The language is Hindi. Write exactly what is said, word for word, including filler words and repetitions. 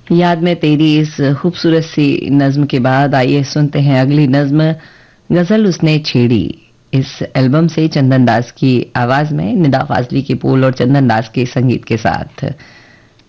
याद में तेरी इस खूबसूरत सी नज्म के बाद आइए सुनते हैं अगली नज्म, गजल उसने छेड़ी। इस एल्बम से चंदन दास की आवाज में, निदा फाजली के बोल और चंदन दास के संगीत के साथ।